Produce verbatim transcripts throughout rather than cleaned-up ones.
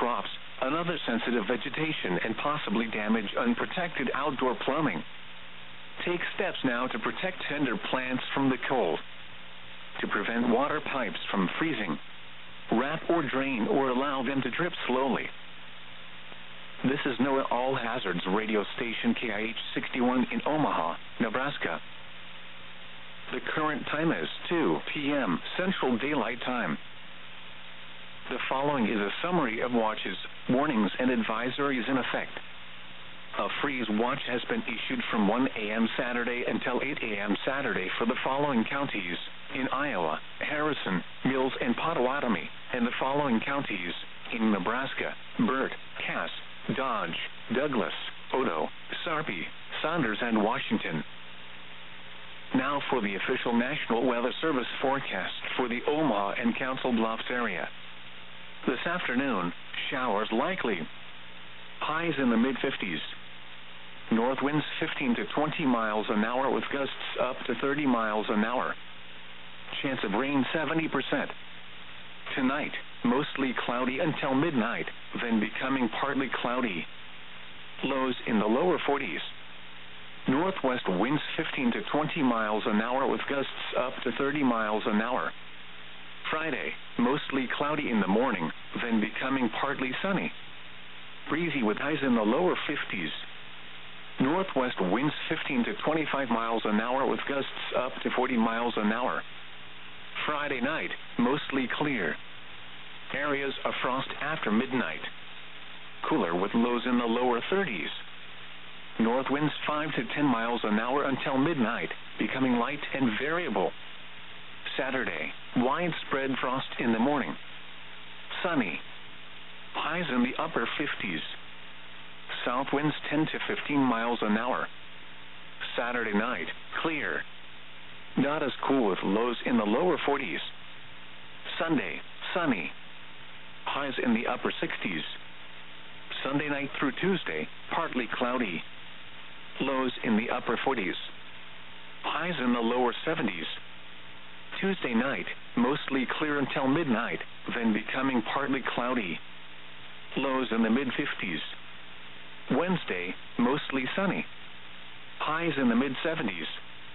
crops, another sensitive vegetation, and possibly damage unprotected outdoor plumbing. Take steps now to protect tender plants from the cold. To prevent water pipes from freezing. Wrap or drain or allow them to drip slowly. This is NOAA All Hazards radio station K I H sixty-one in Omaha, Nebraska. The current time is two p m Central Daylight Time. The following is a summary of watches, warnings, and advisories in effect. A freeze watch has been issued from one a m Saturday until eight a m Saturday for the following counties in Iowa, Harrison, Mills, and Potawatomi, and the following counties in Nebraska: Burt, Cass, Dodge, Douglas, Odo, Sarpy, Saunders, and Washington. Now for the official National Weather Service forecast for the Omaha and Council Bluffs area. This afternoon, showers likely. Highs in the mid fifties. North winds fifteen to twenty miles an hour with gusts up to thirty miles an hour. Chance of rain seventy percent. Tonight, mostly cloudy until midnight, then becoming partly cloudy. Lows in the lower forties. Northwest winds fifteen to twenty miles an hour with gusts up to thirty miles an hour. Friday, mostly cloudy in the morning, then becoming partly sunny. Breezy with highs in the lower fifties. Northwest winds fifteen to twenty-five miles an hour with gusts up to forty miles an hour. Friday night, mostly clear. Areas of frost after midnight. Cooler with lows in the lower thirties. North winds five to ten miles an hour until midnight, becoming light and variable. Saturday, widespread frost in the morning. Sunny. Highs in the upper fifties. South winds ten to fifteen miles an hour. Saturday night, clear. Not as cool with lows in the lower forties. Sunday, sunny. Highs in the upper sixties. Sunday night through Tuesday, partly cloudy. Lows in the upper forties. Highs in the lower seventies. Tuesday night, mostly clear until midnight, then becoming partly cloudy. Lows in the mid fifties. Wednesday, mostly sunny. Highs in the mid seventies.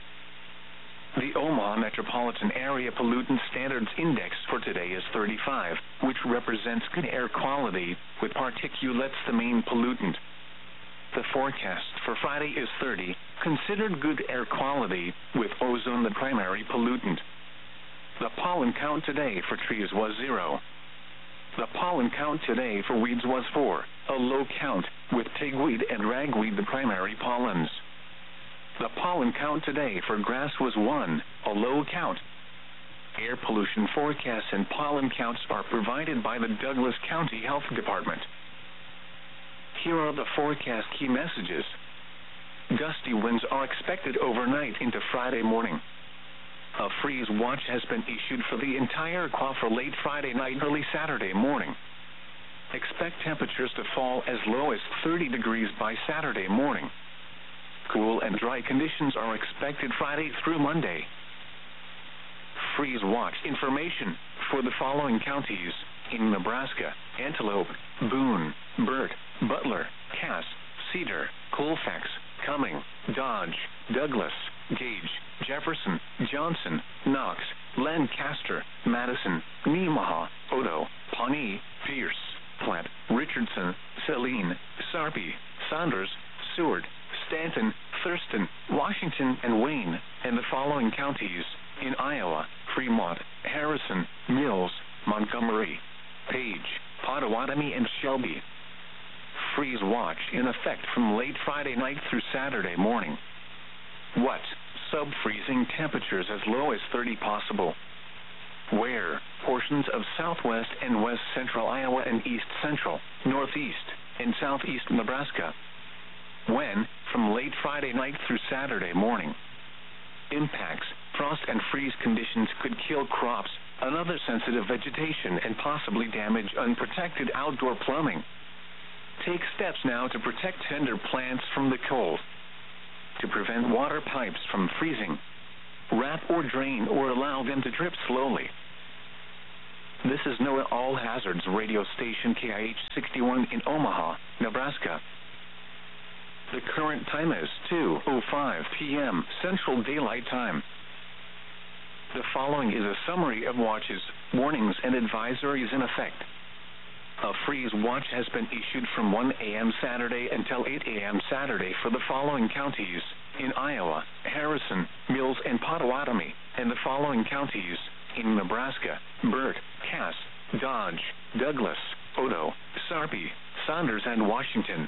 The Omaha Metropolitan Area Pollutant Standards Index for today is thirty-five, which represents good air quality, with particulates the main pollutant. The forecast for Friday is thirty, considered good air quality, with ozone the primary pollutant. The pollen count today for trees was zero. The pollen count today for weeds was four, a low count, with pigweed and ragweed the primary pollens. The pollen count today for grass was one, a low count. Air pollution forecasts and pollen counts are provided by the Douglas County Health Department. Here are the forecast key messages. Gusty winds are expected overnight into Friday morning. A freeze watch has been issued for the entire Q for late Friday night, early Saturday morning. Expect temperatures to fall as low as thirty degrees by Saturday morning. Cool and dry conditions are expected Friday through Monday. Freeze watch information for the following counties in Nebraska: Antelope, Boone, Burt, Butler, Cass, Cedar, Colfax, Cumming, Dodge, Douglas, Gage, Jefferson, Johnson, Knox, Lancaster, Madison, Nemaha, Odo, Pawnee, Pierce, Platte, Richardson, Saline, Sarpy, Saunders, Seward, Stanton, Thurston, Washington, and Wayne, and the following counties in Iowa: Fremont, Harrison, Mills, Montgomery, Page, Potawatomi, and Shelby. Freeze watch in effect from late Friday night through Saturday morning. What? Sub-freezing temperatures as low as thirty possible. Where? Portions of southwest and west central Iowa and east central, northeast, and southeast Nebraska. When? From late Friday night through Saturday morning. Impacts: frost and freeze conditions could kill crops, another sensitive vegetation, and possibly damage unprotected outdoor plumbing. Take steps now to protect tender plants from the cold. To prevent water pipes from freezing. Wrap or drain or allow them to drip slowly. This is NOAA All Hazards radio station K I H sixty-one in Omaha, Nebraska. The current time is two oh five p.m. Central Daylight Time. The following is a summary of watches, warnings, and advisories in effect. A freeze watch has been issued from one a.m. Saturday until eight a.m. Saturday for the following counties in Iowa: Harrison, Mills, and Pottawatomie, and the following counties in Nebraska: Burt, Cass, Dodge, Douglas, Odo, Sarpy, Saunders, and Washington.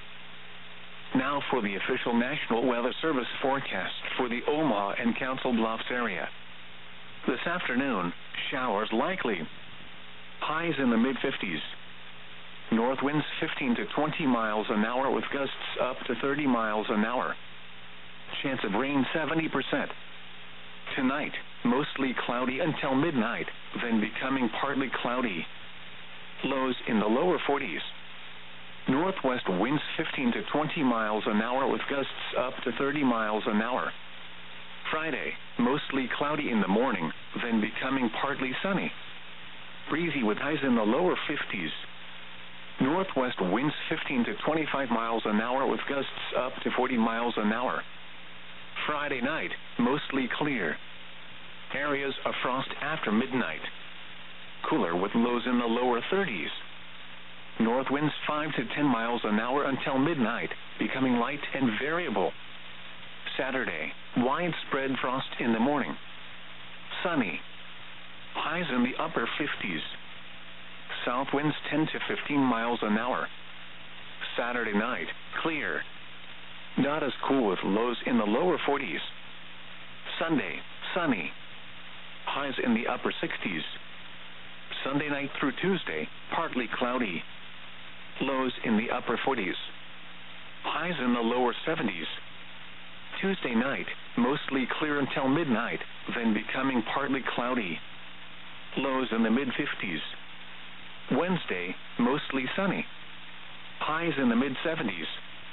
Now for the official National Weather Service forecast for the Omaha and Council Bluffs area. This afternoon, showers likely. Highs in the mid fifties. North winds fifteen to twenty miles an hour with gusts up to thirty miles an hour. Chance of rain seventy percent. Tonight, mostly cloudy until midnight, then becoming partly cloudy. Lows in the lower forties. Northwest winds fifteen to twenty miles an hour with gusts up to thirty miles an hour. Friday, mostly cloudy in the morning, then becoming partly sunny. Breezy with highs in the lower fifties. Northwest winds fifteen to twenty-five miles an hour with gusts up to forty miles an hour. Friday night, mostly clear. Areas of frost after midnight. Cooler with lows in the lower thirties. North winds five to ten miles an hour until midnight, becoming light and variable. Saturday, widespread frost in the morning. Sunny. Highs in the upper fifties. South winds ten to fifteen miles an hour. Saturday night, clear. Not as cool with lows in the lower forties. Sunday, sunny. Highs in the upper sixties. Sunday night through Tuesday, partly cloudy. Lows in the upper forties. Highs in the lower seventies. Tuesday night, mostly clear until midnight, then becoming partly cloudy. Lows in the mid fifties. Wednesday, mostly sunny. Highs in the mid seventies.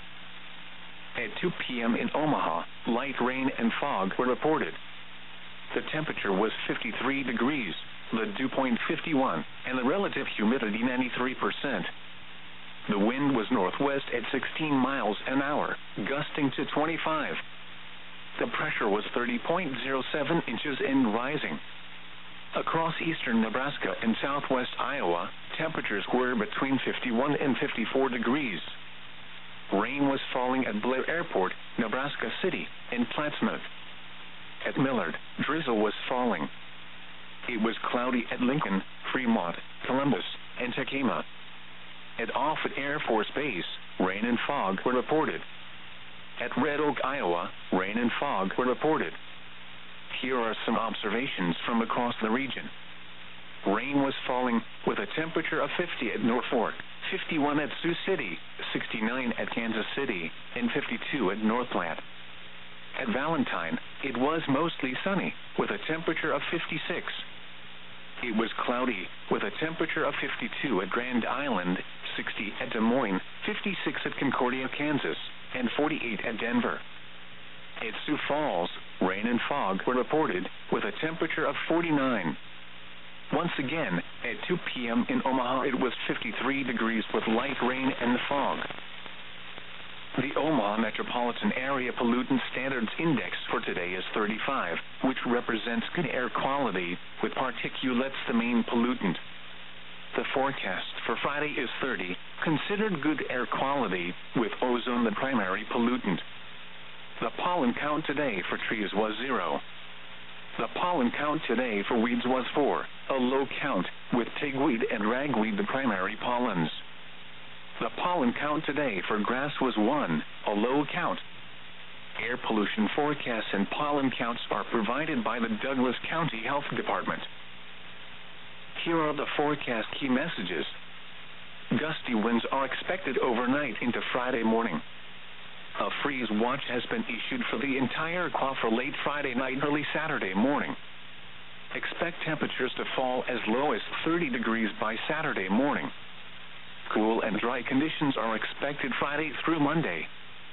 At two p.m. in Omaha, light rain and fog were reported. The temperature was fifty-three degrees, the dew point fifty-one, and the relative humidity ninety-three percent. The wind was northwest at sixteen miles an hour, gusting to twenty-five. The pressure was thirty point zero seven inches and rising. Across eastern Nebraska and southwest Iowa, temperatures were between fifty-one and fifty-four degrees. Rain was falling at Blair Airport, Nebraska City, and Plattsmouth. At Millard, drizzle was falling. It was cloudy at Lincoln, Fremont, Columbus, and Tacoma. At Offutt Air Force Base, rain and fog were reported. At Red Oak, Iowa, rain and fog were reported. Here are some observations from across the region. Rain was falling with a temperature of fifty at Norfolk, fifty-one at Sioux City, sixty-nine at Kansas City, and fifty-two at North Platte. At Valentine, it was mostly sunny with a temperature of fifty-six. It was cloudy with a temperature of fifty-two at Grand Island, sixty at Des Moines, fifty-six at Concordia, Kansas, and forty-eight at Denver. At Sioux Falls, rain and fog were reported with a temperature of forty-nine. Once again, at two p.m. in Omaha, it was fifty-three degrees with light rain and fog. The Omaha Metropolitan Area Pollutant Standards Index for today is thirty-five, which represents good air quality, with particulates the main pollutant. The forecast for Friday is thirty, considered good air quality, with ozone the primary pollutant. The pollen count today for trees was zero. The pollen count today for weeds was four, a low count, with tigweed and ragweed the primary pollens. The pollen count today for grass was one, a low count. Air pollution forecasts and pollen counts are provided by the Douglas County Health Department. Here are the forecast key messages. Gusty winds are expected overnight into Friday morning. A freeze watch has been issued for the entire Iowa for late Friday night, early Saturday morning. Expect temperatures to fall as low as thirty degrees by Saturday morning. Cool and dry conditions are expected Friday through Monday.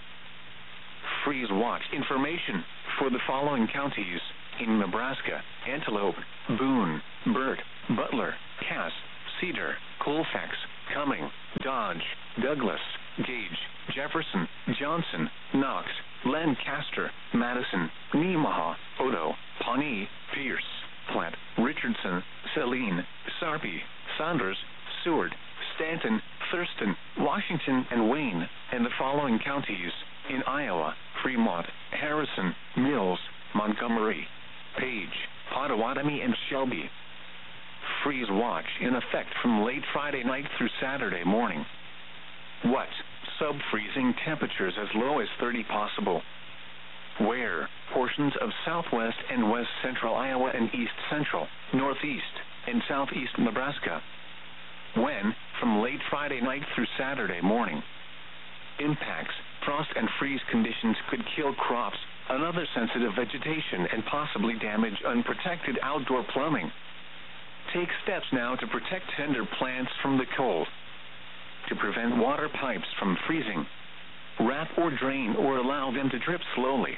Freeze watch information for the following counties in Nebraska: Antelope, Boone, Burt, Butler, Cass, Cedar, Colfax, Cumming, Dodge, Douglas, Gage, Jefferson, Johnson, Knox, Lancaster, Madison, Nemaha, Odo, Pawnee, Pierce, Platte, Richardson, Saline, Sarpy, Saunders, Seward, Stanton, Thurston, Washington, and Wayne, and the following counties in Iowa: Fremont, Harrison, Mills, Montgomery, Page, Potawatomi, and Shelby. Freeze watch in effect from late Friday night through Saturday morning. What? Sub-freezing temperatures as low as thirty possible. Where? Portions of southwest and west central Iowa and east central, northeast, and southeast Nebraska. When? From late Friday night through Saturday morning. Impacts: frost and freeze conditions could kill crops, another sensitive vegetation, and possibly damage unprotected outdoor plumbing. Take steps now to protect tender plants from the cold. To prevent water pipes from freezing, wrap or drain or allow them to drip slowly.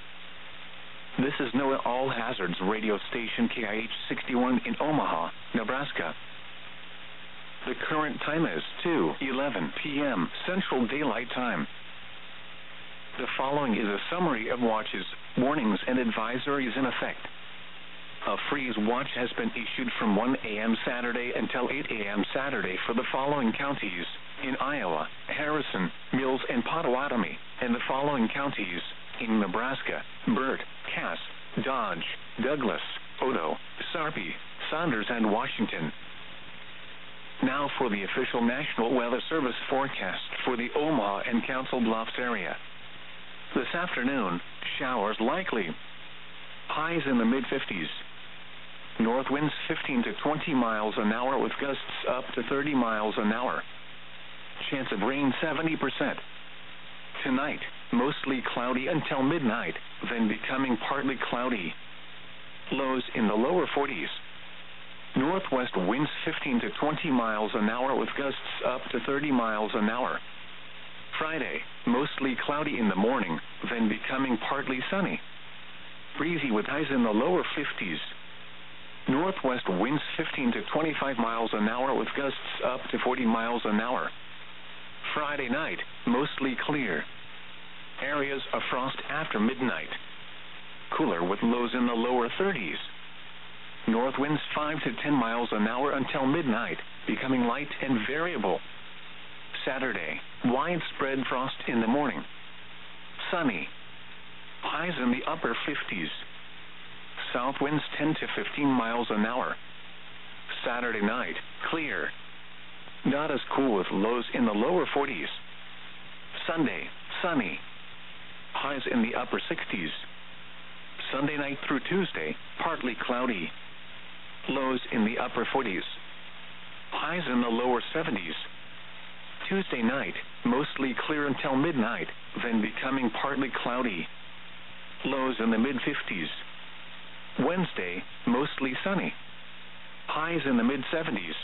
This is NOAA All Hazards radio station K I H sixty-one in Omaha, Nebraska. The current time is two eleven p m Central Daylight Time. The following is a summary of watches, warnings, and advisories in effect. A freeze watch has been issued from one a m Saturday until eight a m Saturday for the following counties in Iowa: Harrison, Mills, and Potawatomi, and the following counties in Nebraska: Burt, Cass, Dodge, Douglas, Odo, Sarpy, Saunders, and Washington. Now for the official National Weather Service forecast for the Omaha and Council Bluffs area. This afternoon, showers likely. Highs in the mid fifties. North winds fifteen to twenty miles an hour with gusts up to thirty miles an hour. Chance of rain seventy percent. Tonight, mostly cloudy until midnight, then becoming partly cloudy. Lows in the lower forties. Northwest winds fifteen to twenty miles an hour with gusts up to thirty miles an hour. Friday, mostly cloudy in the morning, then becoming partly sunny. Breezy with highs in the lower fifties. Northwest winds fifteen to twenty-five miles an hour with gusts up to forty miles an hour. Friday night, mostly clear. Areas of frost after midnight. Cooler with lows in the lower thirties. North winds five to ten miles an hour until midnight, becoming light and variable. Saturday, widespread frost in the morning. Sunny. Highs in the upper fifties. South winds ten to fifteen miles an hour. Saturday night, clear. Not as cool with lows in the lower forties. Sunday, sunny. Highs in the upper sixties. Sunday night through Tuesday, partly cloudy. Lows in the upper forties. Highs in the lower seventies. Tuesday night, mostly clear until midnight, then becoming partly cloudy. Lows in the mid fifties. Wednesday, mostly sunny. Highs in the mid seventies.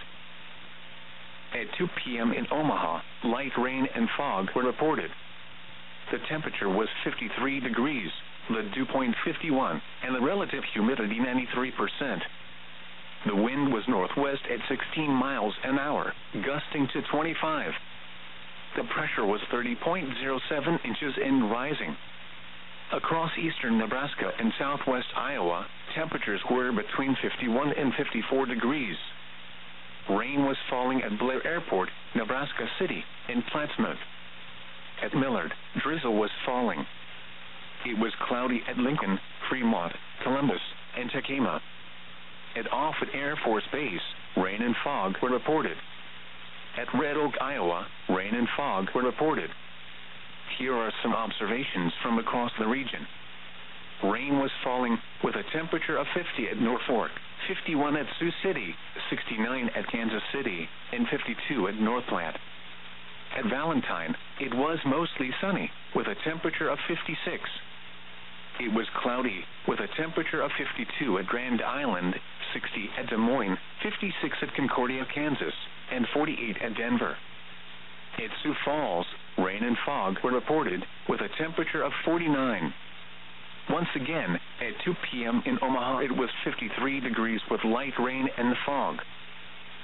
At two p m in Omaha, light rain and fog were reported. The temperature was fifty-three degrees, the dew point fifty-one, and the relative humidity ninety-three percent. The wind was northwest at sixteen miles an hour, gusting to twenty-five. The pressure was thirty point zero seven inches and rising. Across eastern Nebraska and southwest Iowa, temperatures were between fifty-one and fifty-four degrees. Rain was falling at Blair Airport, Nebraska City, and Plattsmouth. At Millard, drizzle was falling. It was cloudy at Lincoln, Fremont, Columbus, and Tacoma. At Offutt Air Force Base, rain and fog were reported. At Red Oak, Iowa, rain and fog were reported. Here are some observations from across the region. Rain was falling with a temperature of fifty at Norfolk, fifty-one at Sioux City, sixty-nine at Kansas City, and fifty-two at North Platte. At Valentine, it was mostly sunny, with a temperature of fifty-six. It was cloudy, with a temperature of fifty-two at Grand Island, sixty at Des Moines, fifty-six at Concordia, Kansas, and forty-eight at Denver. At Sioux Falls, rain and fog were reported, with a temperature of forty-nine. Once again, at two p m in Omaha, it was fifty-three degrees with light rain and fog.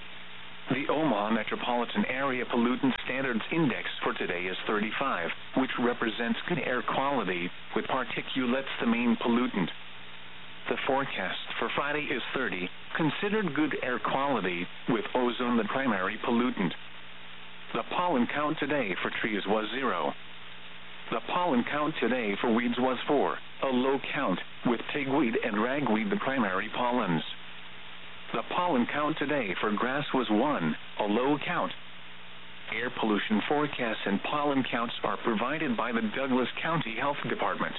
The Omaha Metropolitan Area Pollutant Standards Index for today is thirty-five, which represents good air quality, with particulates the main pollutant. The forecast for Friday is thirty, considered good air quality, with ozone the primary pollutant. The pollen count today for trees was zero. The pollen count today for weeds was four, a low count, with pigweed and ragweed the primary pollens. The pollen count today for grass was one, a low count. Air pollution forecasts and pollen counts are provided by the Douglas County Health Department.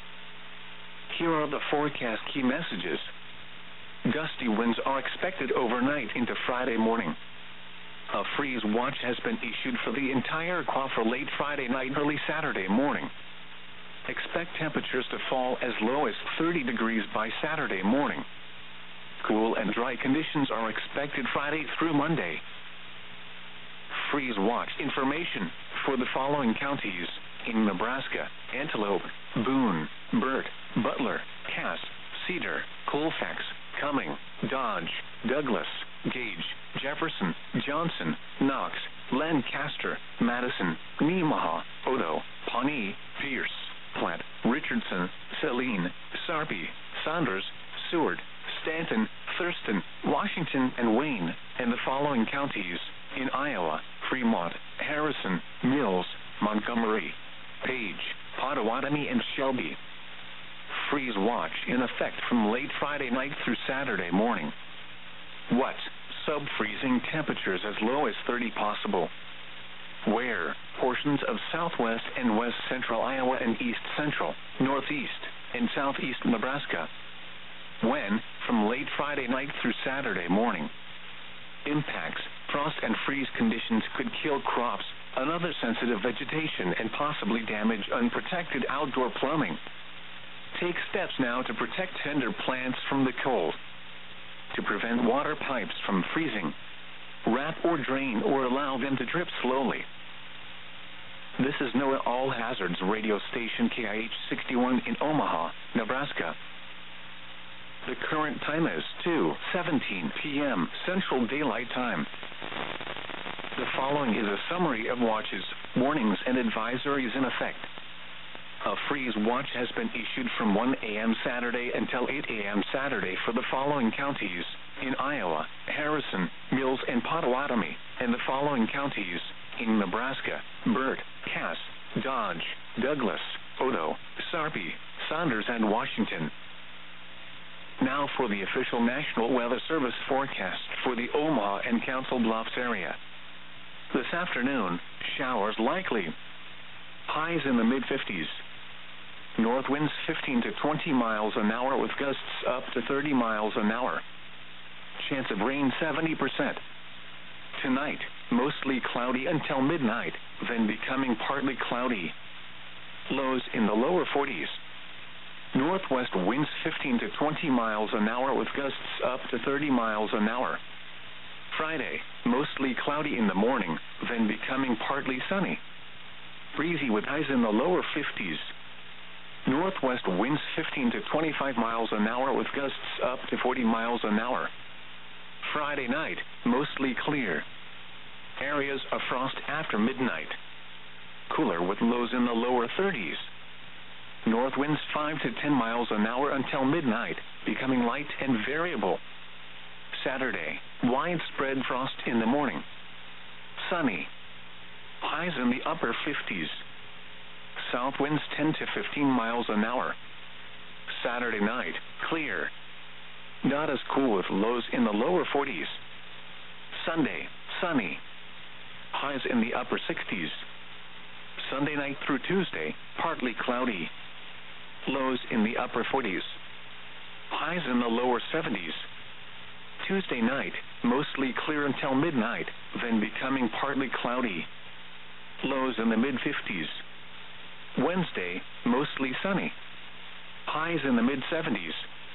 Here are the forecast key messages. Gusty winds are expected overnight into Friday morning. A freeze watch has been issued for the entire Q for late Friday night, early Saturday morning. Expect temperatures to fall as low as thirty degrees by Saturday morning. Cool and dry conditions are expected Friday through Monday. Freeze watch information for the following counties in Nebraska: Antelope, Boone, Burt, Butler, Cass, Cedar, Colfax, Cumming, Dodge, Douglas, Gage, Jefferson, Johnson, Knox, Lancaster, Madison, Nemaha, Odo, Pawnee, Pierce, Platte, Richardson, Saline, Sarpy, Saunders, Seward, Stanton, Thurston, Washington, and Wayne, and the following counties in Iowa: Fremont, Harrison, Mills, Montgomery, Page, Pottawatomie, and Shelby. Freeze watch in effect from late Friday night through Saturday morning. What? Sub-freezing temperatures as low as thirty possible. Where? Portions of southwest and west central Iowa and east central, northeast, and southeast Nebraska. When? From late Friday night through Saturday morning. Impacts: frost and freeze conditions could kill crops, another sensitive vegetation, and possibly damage unprotected outdoor plumbing. Take steps now to protect tender plants from the cold. To prevent water pipes from freezing. Wrap or drain or allow them to drip slowly. This is NOAA All Hazards radio station K I H sixty-one in Omaha, Nebraska. The current time is two seventeen p m Central Daylight Time. The following is a summary of watches, warnings, and advisories in effect. A freeze watch has been issued from one a m Saturday until eight a m Saturday for the following counties in Iowa: Harrison, Mills, and Pottawatomie, and the following counties in Nebraska: Burt, Cass, Dodge, Douglas, Odo, Sarpy, Saunders, and Washington. Now for the official National Weather Service forecast for the Omaha and Council Bluffs area. This afternoon, showers likely. Highs in the mid fifties. North winds fifteen to twenty miles an hour with gusts up to thirty miles an hour. Chance of rain seventy percent. Tonight, mostly cloudy until midnight, then becoming partly cloudy. Lows in the lower forties. Northwest winds fifteen to twenty miles an hour with gusts up to thirty miles an hour. Friday, mostly cloudy in the morning, then becoming partly sunny. Breezy with highs in the lower fifties. Northwest winds fifteen to twenty-five miles an hour with gusts up to forty miles an hour. Friday night, mostly clear. Areas of frost after midnight. Cooler with lows in the lower thirties. North winds five to ten miles an hour until midnight, becoming light and variable. Saturday, widespread frost in the morning. Sunny. Highs in the upper fifties. South winds ten to fifteen miles an hour. Saturday night, clear. Not as cool with lows in the lower forties. Sunday, sunny. Highs in the upper sixties. Sunday night through Tuesday, partly cloudy. Lows in the upper forties. Highs in the lower seventies. Tuesday night, mostly clear until midnight, then becoming partly cloudy. Lows in the mid fifties. Wednesday, mostly sunny. Highs in the mid seventies.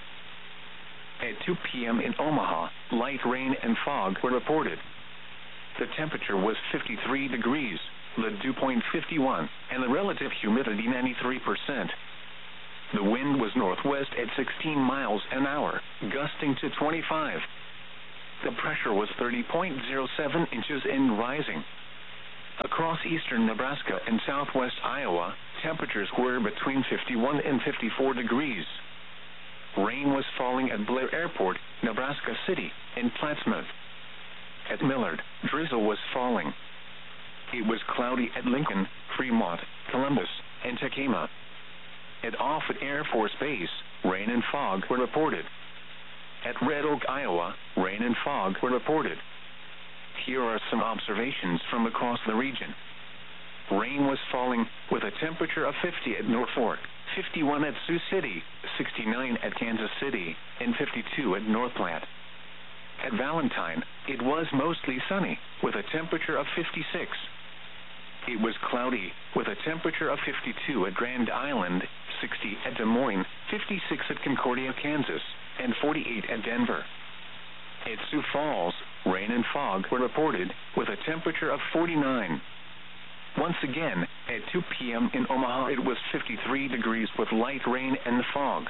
At two p m in Omaha, light rain and fog were reported. The temperature was fifty-three degrees, the dew point fifty-one, and the relative humidity ninety-three percent. The wind was northwest at sixteen miles an hour, gusting to twenty-five. The pressure was thirty point zero seven inches and rising. Across eastern Nebraska and southwest Iowa, temperatures were between fifty-one and fifty-four degrees. Rain was falling at Blair Airport, Nebraska City, and Plattsmouth. At Millard, drizzle was falling. It was cloudy at Lincoln, Fremont, Columbus, and Tacoma. At Offutt Air Force Base, rain and fog were reported. At Red Oak, Iowa, rain and fog were reported. Here are some observations from across the region. Rain was falling, with a temperature of fifty at Norfolk, fifty-one at Sioux City, sixty-nine at Kansas City, and fifty-two at North Platte. At Valentine, it was mostly sunny, with a temperature of fifty-six. It was cloudy, with a temperature of fifty-two at Grand Island, sixty at Des Moines, fifty-six at Concordia, Kansas, and forty-eight at Denver. At Sioux Falls, rain and fog were reported, with a temperature of forty-nine. Once again, at two p m in Omaha, it was fifty-three degrees with light rain and fog.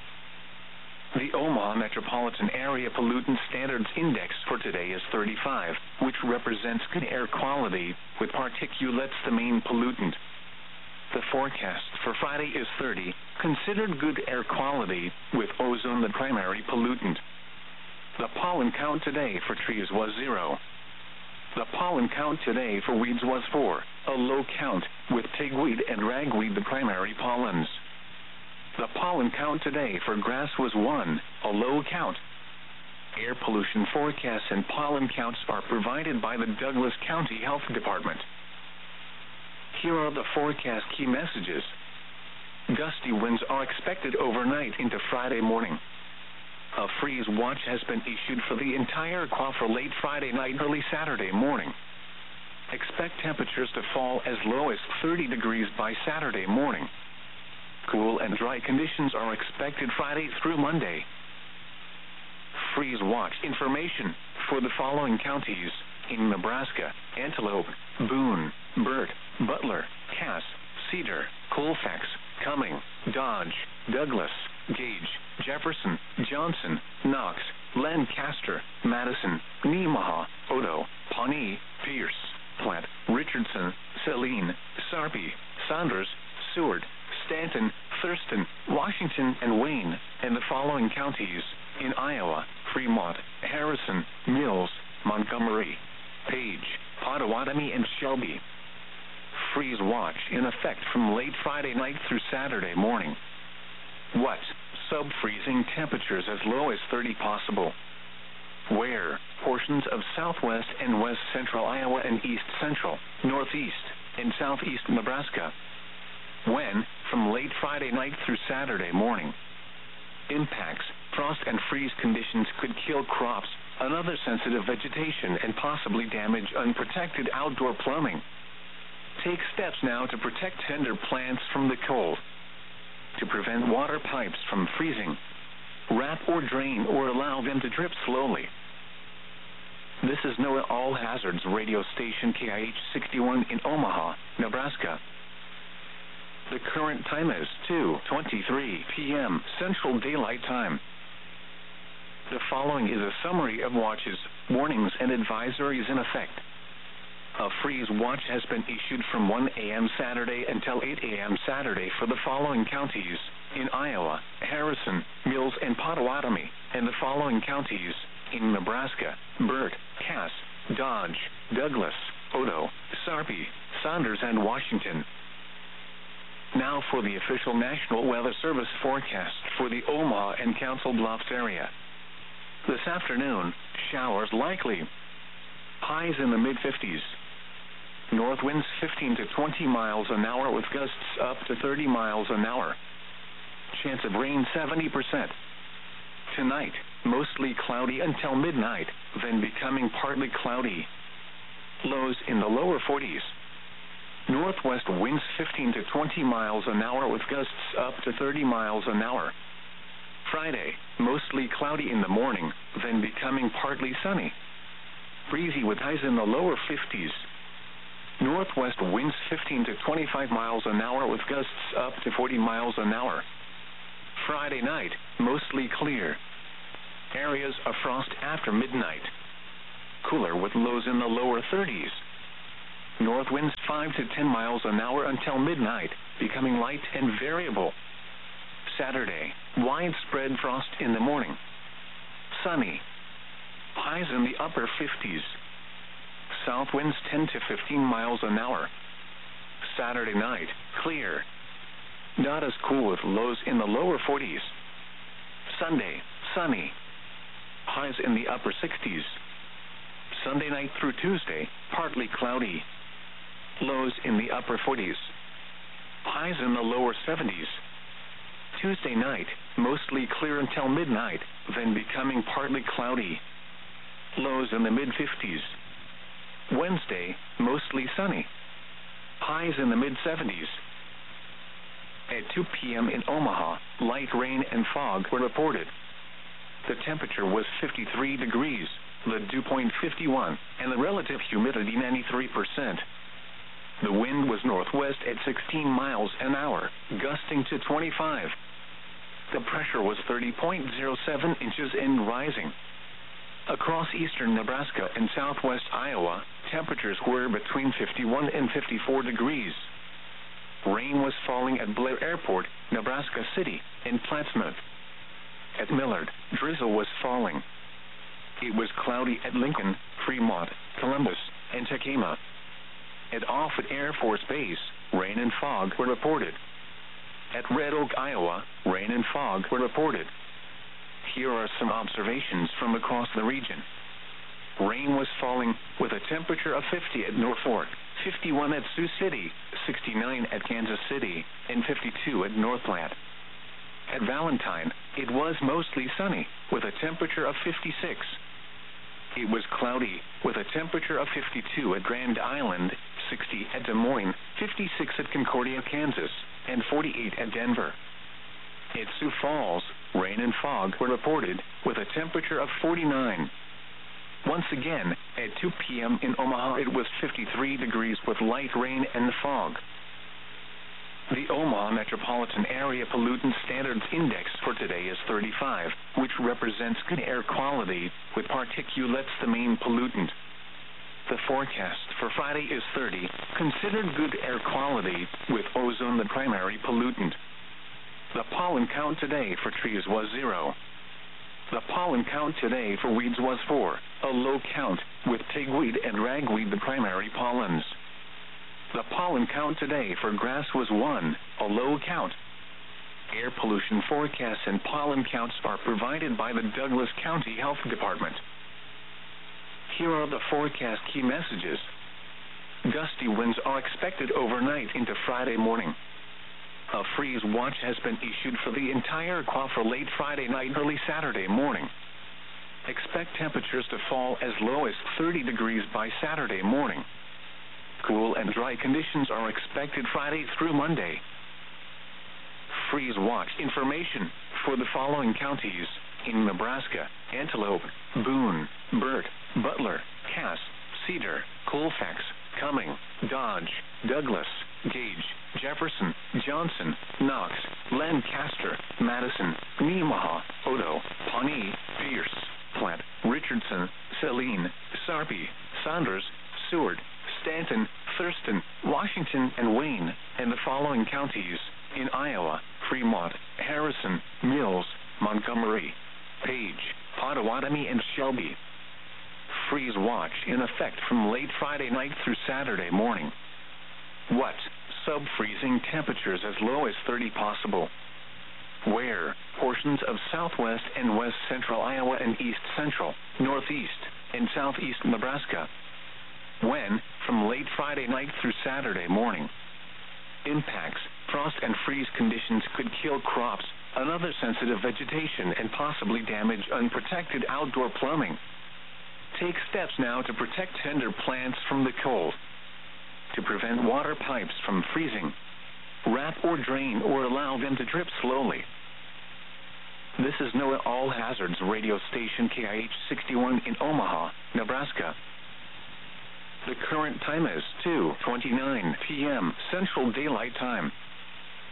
The Omaha Metropolitan Area Pollutant Standards Index for today is thirty-five, which represents good air quality, with particulates the main pollutant. The forecast for Friday is thirty, considered good air quality, with ozone the primary pollutant. The pollen count today for trees was zero. The pollen count today for weeds was four, a low count, with pigweed and ragweed the primary pollens. The pollen count today for grass was one, a low count. Air pollution forecasts and pollen counts are provided by the Douglas County Health Department. Here are the forecast key messages. Gusty winds are expected overnight into Friday morning. A freeze watch has been issued for the entire Quah for late Friday night, early Saturday morning. Expect temperatures to fall as low as thirty degrees by Saturday morning. Cool and dry conditions are expected Friday through Monday. Freeze watch information for the following counties in Nebraska: Antelope, Boone, Burt, Butler, Cass, Cedar, Colfax, Cumming, Dodge, Douglas, Gage, Jefferson, Johnson, Knox, Lancaster, Madison, Nemaha, Odo, Pawnee, Pierce, Platte, Richardson, Saline, Sarpy, Saunders, Seward, Stanton, Thurston, Washington, and Wayne, and the following counties in Iowa: Fremont, Harrison, Mills, Montgomery, Page, Pottawatomie, and Shelby. Freeze watch in effect from late Friday night through Saturday morning. What? Sub-freezing temperatures as low as thirty possible. Where? Portions of southwest and west central Iowa and east central, northeast, and southeast Nebraska. When? From late Friday night through Saturday morning. Impacts: frost and freeze conditions could kill crops, another sensitive vegetation, and possibly damage unprotected outdoor plumbing. Take steps now to protect tender plants from the cold. To prevent water pipes from freezing, wrap or drain or allow them to drip slowly. This is NOAA All Hazards radio station K I H sixty-one in Omaha, Nebraska. The current time is two twenty-three p m Central Daylight Time. The following is a summary of watches, warnings, and advisories in effect. A freeze watch has been issued from one a m Saturday until eight a m Saturday for the following counties in Iowa: Harrison, Mills, and Pottawatomie, and the following counties in Nebraska: Burt, Cass, Dodge, Douglas, Odo, Sarpy, Saunders, and Washington. Now for the official National Weather Service forecast for the Omaha and Council Bluffs area. This afternoon, showers likely. Highs in the mid fifties. North winds fifteen to twenty miles an hour with gusts up to thirty miles an hour. Chance of rain seventy percent. Tonight, mostly cloudy until midnight, then becoming partly cloudy. Lows in the lower forties. Northwest winds fifteen to twenty miles an hour with gusts up to thirty miles an hour. Friday, mostly cloudy in the morning, then becoming partly sunny. Breezy with highs in the lower fifties. Northwest winds fifteen to twenty-five miles an hour with gusts up to forty miles an hour. Friday night, mostly clear. Areas of frost after midnight. cooler with lows in the lower thirties. North winds five to ten miles an hour until midnight, becoming light and variable. Saturday, widespread frost in the morning. Sunny. Highs in the upper fifties. South winds ten to fifteen miles an hour. Saturday night, clear. Not as cool with lows in the lower forties. Sunday, sunny. Highs in the upper sixties. Sunday night through Tuesday, partly cloudy. Lows in the upper forties. Highs in the lower seventies. Tuesday night, mostly clear until midnight, then becoming partly cloudy. Lows in the mid-fifties. Wednesday, mostly sunny. Highs in the mid-seventies. At two p.m. in Omaha, light rain and fog were reported. The temperature was fifty-three degrees, the dew point fifty-one, and the relative humidity ninety-three percent. The wind was northwest at sixteen miles an hour, gusting to twenty-five. The pressure was thirty point zero seven inches and rising. Across eastern Nebraska and southwest Iowa, temperatures were between fifty-one and fifty-four degrees. Rain was falling at Blair Airport, Nebraska City, and Plattsmouth. At Millard, drizzle was falling. It was cloudy at Lincoln, Fremont, Columbus, and Tacoma. At Offutt Air Force Base, rain and fog were reported. At Red Oak, Iowa, rain and fog were reported. Here are some observations from across the region. Rain was falling with a temperature of fifty at Norfolk, fifty-one at Sioux City, sixty-nine at Kansas City, and fifty-two at North Platte. At Valentine, it was mostly sunny with a temperature of fifty-six. It was cloudy with a temperature of fifty-two at Grand Island, sixty at Des Moines, fifty-six at Concordia, Kansas, and forty-eight at Denver. At Sioux Falls, rain and fog were reported with a temperature of forty-nine. Once again, at two p.m. in Omaha, it was fifty-three degrees with light rain and fog. The Omaha Metropolitan Area Pollutant Standards Index for today is thirty-five, which represents good air quality, with particulates the main pollutant. The forecast for Friday is thirty, considered good air quality, with ozone the primary pollutant. The pollen count today for trees was zero. The pollen count today for weeds was four, a low count, with pigweed and ragweed the primary pollens. The pollen count today for grass was one, a low count. Air pollution forecasts and pollen counts are provided by the Douglas County Health Department. Here are the forecast key messages. Gusty winds are expected overnight into Friday morning. A freeze watch has been issued for the entire Iowa for late Friday night, early Saturday morning. Expect temperatures to fall as low as thirty degrees by Saturday morning. Cool and dry conditions are expected Friday through Monday. Freeze watch information for the following counties in Nebraska: Antelope, Boone, Burt, Butler, Cass, Cedar, Colfax, Cumming, Dodge, Douglas, Gage, Jefferson, Johnson, Knox, Lancaster, Madison, Nemaha, Odo, Pawnee, Pierce, Platte, Richardson, Saline, Sarpy, Saunders, Seward, Stanton, Thurston, Washington, and Wayne, and the following counties in Iowa: Fremont, Harrison, Mills, Montgomery, Page, Potawatomi, and Shelby. Freeze watch in effect from late Friday night through Saturday morning. What? Sub-freezing temperatures as low as thirty possible. Where? Portions of southwest and west central Iowa and east central, northeast, and southeast Nebraska. When? From late Friday night through Saturday morning. Impacts: frost and freeze conditions could kill crops, another sensitive vegetation, and possibly damage unprotected outdoor plumbing. Take steps now to protect tender plants from the cold. To prevent water pipes from freezing, wrap or drain or allow them to drip slowly. This is NOAA All Hazards radio station K I H sixty-one in Omaha, Nebraska. The current time is two twenty-nine p.m. Central Daylight Time.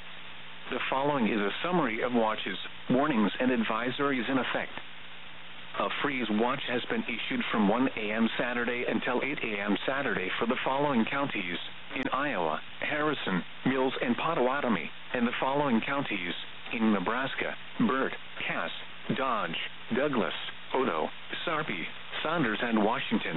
The following is a summary of watches, warnings, and advisories in effect. A freeze watch has been issued from one a.m. Saturday until eight a.m. Saturday for the following counties: in Iowa, Harrison, Mills, and Pottawatomie, and the following counties: in Nebraska, Burt, Cass, Dodge, Douglas, Odo, Sarpy, Saunders, and Washington.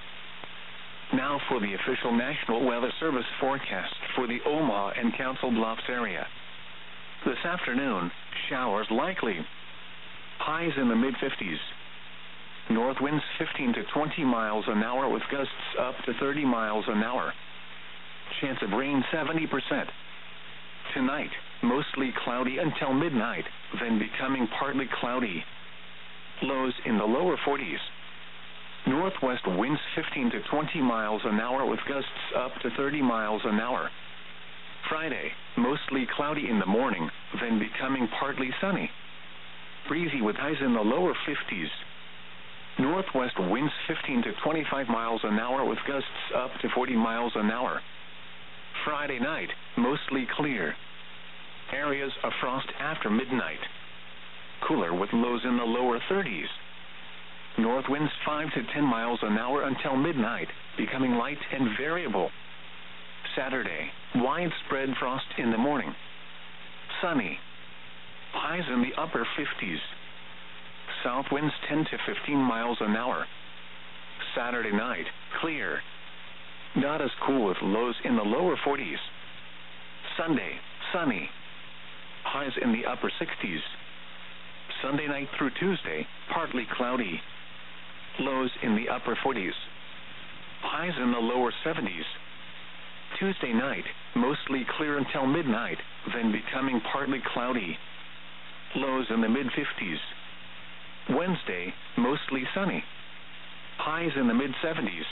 Now for the official National Weather Service forecast for the Omaha and Council Bluffs area. This afternoon, showers likely. Highs in the mid fifties. North winds fifteen to twenty miles an hour with gusts up to thirty miles an hour. Chance of rain seventy percent. Tonight, mostly cloudy until midnight, then becoming partly cloudy. Lows in the lower forties. Northwest winds fifteen to twenty miles an hour with gusts up to thirty miles an hour. Friday, mostly cloudy in the morning, then becoming partly sunny. Breezy with highs in the lower fifties. Northwest winds fifteen to twenty-five miles an hour with gusts up to forty miles an hour. Friday night, mostly clear. Areas of frost after midnight. Cooler with lows in the lower thirties. North winds five to ten miles an hour until midnight, becoming light and variable. Saturday, widespread frost in the morning. Sunny. Highs in the upper fifties. South winds ten to fifteen miles an hour. Saturday night, clear. Not as cool with lows in the lower forties. Sunday, sunny. Highs in the upper sixties. Sunday night through Tuesday, partly cloudy. Lows in the upper forties. Highs in the lower seventies. Tuesday night, mostly clear until midnight, then becoming partly cloudy. Lows in the mid fifties. Wednesday, mostly sunny. Highs in the mid seventies.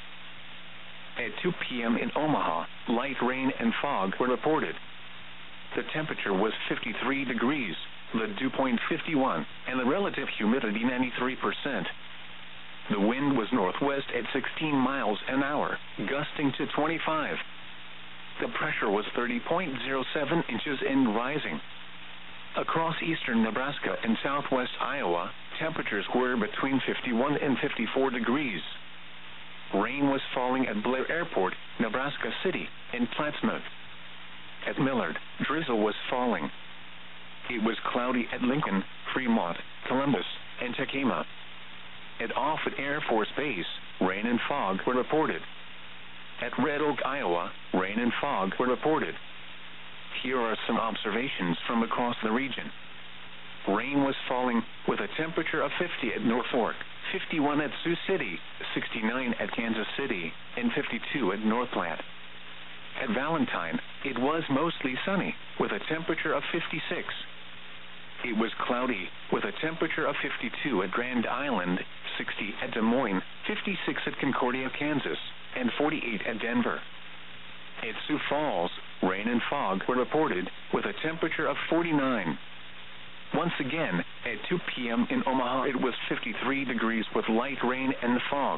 At two p.m. in Omaha, light rain and fog were reported. The temperature was fifty-three degrees, the dew point fifty-one, and the relative humidity ninety-three percent. The wind was northwest at sixteen miles an hour, gusting to twenty-five. The pressure was thirty point zero seven inches and rising. Across eastern Nebraska and southwest Iowa, temperatures were between fifty-one and fifty-four degrees. Rain was falling at Blair Airport, Nebraska City, and Plattsmouth. At Millard, drizzle was falling. It was cloudy at Lincoln, Fremont, Columbus, and Tacoma. At Offutt Air Force Base, rain and fog were reported. At Red Oak, Iowa, rain and fog were reported. Here are some observations from across the region. Rain was falling with a temperature of fifty at Norfolk, fifty-one at Sioux City, sixty-nine at Kansas City, and fifty-two at North Platte. At Valentine, it was mostly sunny with a temperature of fifty-six. It was cloudy with a temperature of fifty-two at Grand Island, sixty at Des Moines, fifty-six at Concordia, Kansas, and forty-eight at Denver. At Sioux Falls, rain and fog were reported with a temperature of forty-nine. Once again, at two p.m. in Omaha, it was fifty-three degrees with light rain and fog.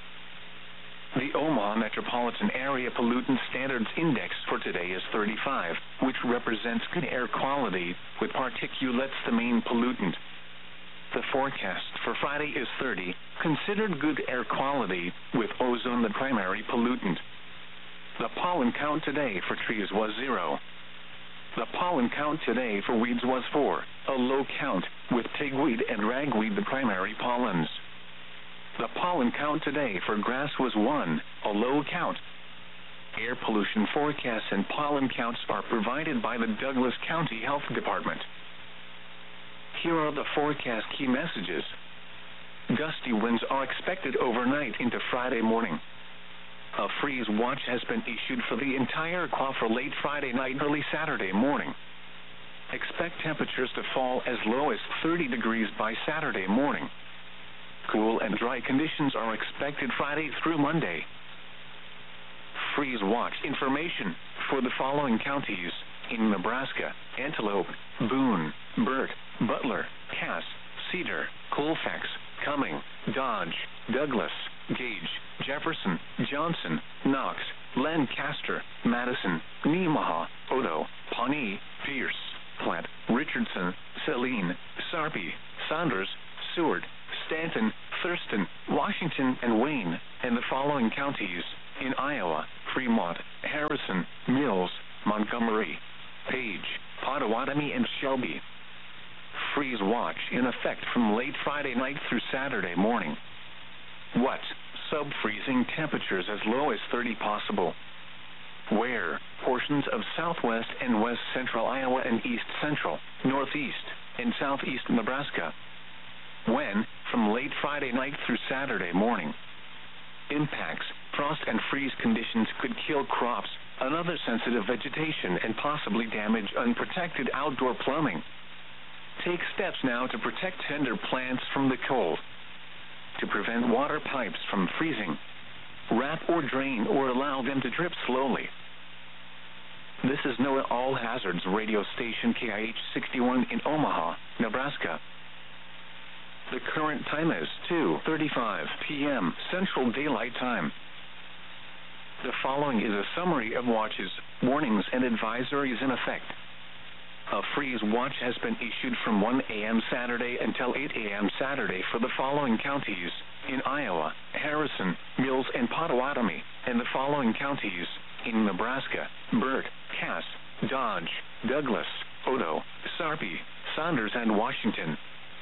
The Omaha Metropolitan Area Pollutant Standards Index for today is thirty-five, which represents good air quality, with particulates the main pollutant. The forecast for Friday is thirty, considered good air quality, with ozone the primary pollutant. The pollen count today for trees was zero. The pollen count today for weeds was four, a low count, with pigweed and ragweed the primary pollens. The pollen count today for grass was one, a low count. Air pollution forecasts and pollen counts are provided by the Douglas County Health Department. Here are the forecast key messages. Gusty winds are expected overnight into Friday morning. A freeze watch has been issued for the entire Quail for late Friday night and early Saturday morning. Expect temperatures to fall as low as thirty degrees by Saturday morning. Cool and dry conditions are expected Friday through Monday. Freeze watch information for the following counties in Nebraska: Antelope, Boone, Burt, Butler, Cass, Cedar, Colfax, Cumming, Dodge, Douglas, Gage, Jefferson, Johnson, Knox, Lancaster, Madison, Nemaha, Odo, Pawnee, Pierce, Platte, Richardson, Saline, Sarpy, Saunders, Seward, Stanton, Thurston, Washington, and Wayne, and the following counties in Iowa: Fremont, Harrison, Mills, Montgomery, Page, Pottawatomie, and Shelby. Freeze watch in effect from late Friday night through Saturday morning. What? Sub-freezing temperatures as low as thirty possible. Where? Portions of southwest and west central Iowa and east central, northeast, and southeast Nebraska. When? From late Friday night through Saturday morning. Impacts: frost and freeze conditions could kill crops, another sensitive vegetation, and possibly damage unprotected outdoor plumbing. Take steps now to protect tender plants from the cold. To prevent water pipes from freezing, wrap or drain or allow them to drip slowly. This is NOAA All Hazards radio station K I H sixty-one in Omaha, Nebraska. The current time is two thirty-five p m Central Daylight Time. The following is a summary of watches, warnings, and advisories in effect. A freeze watch has been issued from one a m Saturday until eight a m Saturday for the following counties in Iowa: Harrison, Mills, and Pottawatomie, and the following counties in Nebraska: Burt, Cass, Dodge, Douglas, Odo, Sarpy, Saunders, and Washington.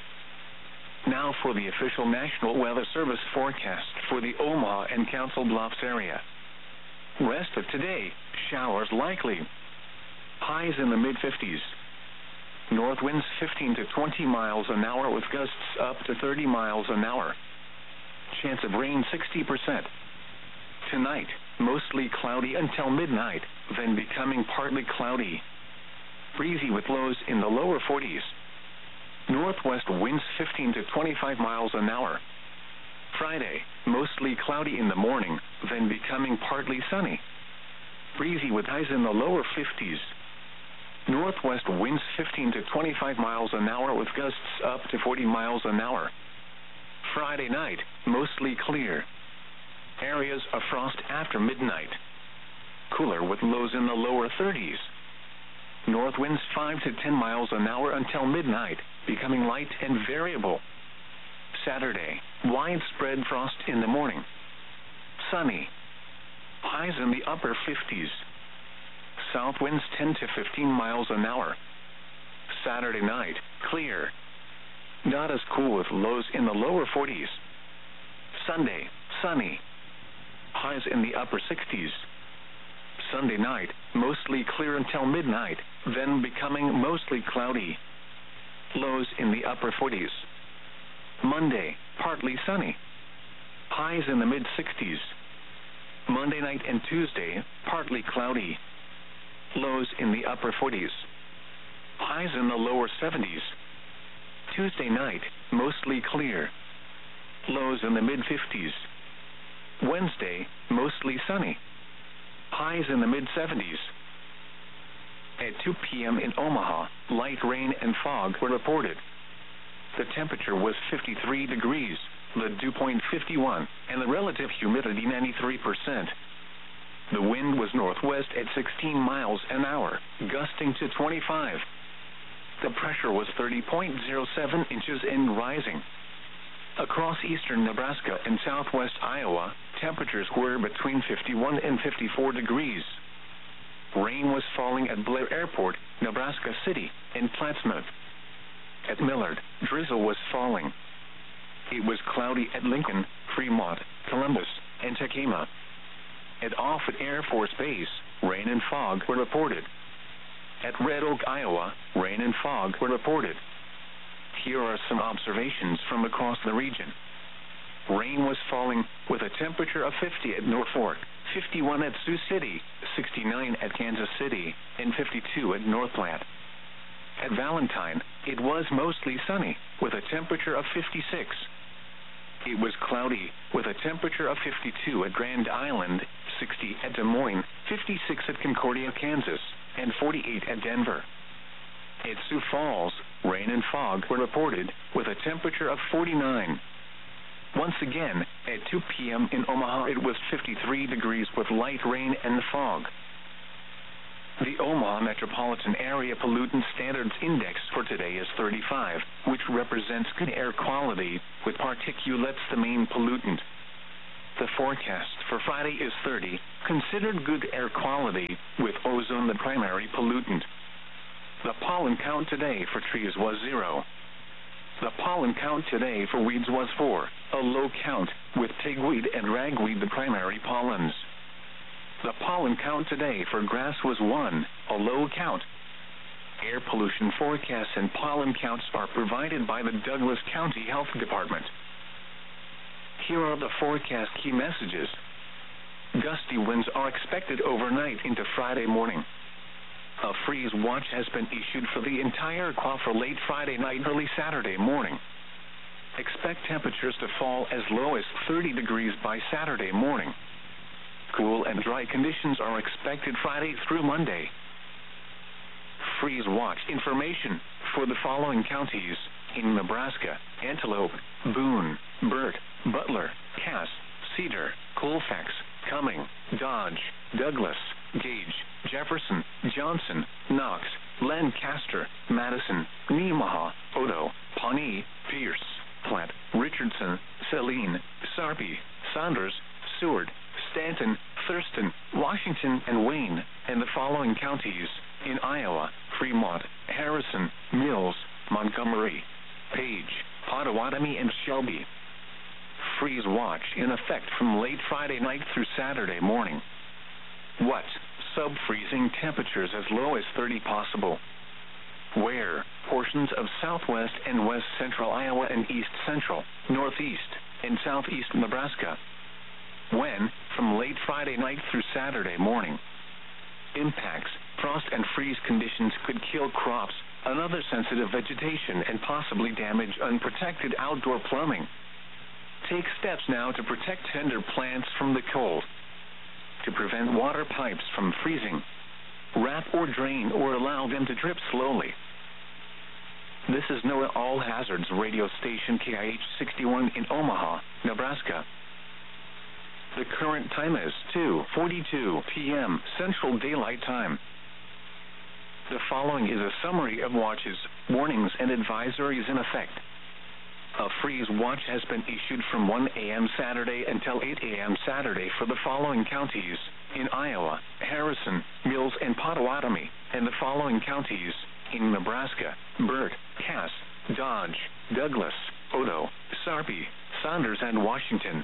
Now for the official National Weather Service forecast for the Omaha and Council Bluffs area. Rest of today: showers likely. Highs in the mid fifties. North winds fifteen to twenty miles an hour with gusts up to thirty miles an hour. Chance of rain sixty percent. Tonight, mostly cloudy until midnight, then becoming partly cloudy. Breezy with lows in the lower forties. Northwest winds fifteen to twenty-five miles an hour. Friday, mostly cloudy in the morning, then becoming partly sunny. Breezy with highs in the lower fifties. Northwest winds fifteen to twenty-five miles an hour with gusts up to forty miles an hour. Friday night, mostly clear. Areas of frost after midnight. Cooler with lows in the lower thirties. North winds five to ten miles an hour until midnight, becoming light and variable. Saturday, widespread frost in the morning. Sunny. Highs in the upper fifties. South winds ten to fifteen miles an hour. Saturday night, clear. Not as cool with lows in the lower forties. Sunday, sunny. Highs in the upper sixties. Sunday night, mostly clear until midnight, then becoming mostly cloudy. Lows in the upper forties. Monday, partly sunny. Highs in the mid sixties. Monday night and Tuesday, partly cloudy. Lows in the upper forties. Highs in the lower seventies. Tuesday night, mostly clear. Lows in the mid fifties. Wednesday, mostly sunny. Highs in the mid seventies. At two p m in Omaha, light rain and fog were reported. The temperature was fifty-three degrees, the dew point fifty-one, and the relative humidity ninety-three percent. The wind was northwest at sixteen miles an hour, gusting to twenty-five. The pressure was thirty point zero seven inches and rising. Across eastern Nebraska and southwest Iowa, temperatures were between fifty-one and fifty-four degrees. Rain was falling at Blair Airport, Nebraska City, and Plattsmouth. At Millard, drizzle was falling. It was cloudy at Lincoln, Fremont, Columbus, and Tacoma. At Offutt Air Force Base, rain and fog were reported. At Red Oak, Iowa, rain and fog were reported. Here are some observations from across the region. Rain was falling with a temperature of fifty at Norfolk, fifty-one at Sioux City, sixty-nine at Kansas City, and fifty-two at North Platte. At Valentine, it was mostly sunny, with a temperature of fifty-six. It was cloudy, with a temperature of fifty-two at Grand Island, sixty at Des Moines, fifty-six at Concordia, Kansas, and forty-eight at Denver. At Sioux Falls, rain and fog were reported, with a temperature of forty-nine. Once again, at two p m in Omaha, it was fifty-three degrees with light rain and fog. The Omaha Metropolitan Area Pollutant Standards Index for today is thirty-five, which represents good air quality, with particulates the main pollutant. The forecast for Friday is thirty, considered good air quality, with ozone the primary pollutant. The pollen count today for trees was zero. The pollen count today for weeds was four, a low count, with pigweed and ragweed the primary pollens. The pollen count today for grass was one, a low count. Air pollution forecasts and pollen counts are provided by the Douglas County Health Department. Here are the forecast key messages. Gusty winds are expected overnight into Friday morning. A freeze watch has been issued for the entire Q for late Friday night, early Saturday morning. Expect temperatures to fall as low as thirty degrees by Saturday morning. Cool and dry conditions are expected Friday through Monday. Freeze watch information for the following counties in Nebraska: Antelope, Boone, Burt, Butler, Cass, Cedar, Colfax, Cumming, Dodge, Douglas, Gage, Jefferson, Johnson, Knox, Lancaster, Madison, Nemaha, Odo, Pawnee, Pierce, Platte, Richardson, Saline, Sarpy, Saunders, Seward, Stanton, Thurston, Washington, and Wayne, and the following counties in Iowa: Fremont, Harrison, Mills, Montgomery, Page, Potawatomi, and Shelby. Freeze watch in effect from late Friday night through Saturday morning. What? Sub-freezing temperatures as low as thirty possible. Where? Portions of southwest and west central Iowa and east central, northeast, and southeast Nebraska. When? From late Friday night through Saturday morning. Impacts: frost and freeze conditions could kill crops, another sensitive vegetation, and possibly damage unprotected outdoor plumbing. Take steps now to protect tender plants from the cold. To prevent water pipes from freezing, wrap or drain or allow them to drip slowly. This is NOAA All Hazards radio station K I H sixty-one in Omaha, Nebraska. The current time is two forty-two p m Central Daylight Time. The following is a summary of watches, warnings, and advisories in effect. A freeze watch has been issued from one a m Saturday until eight a m Saturday for the following counties in Iowa: Harrison, Mills, and Potawatomi, and the following counties in Nebraska: Burt, Cass, Dodge, Douglas, Odo, Sarpy, Saunders, and Washington.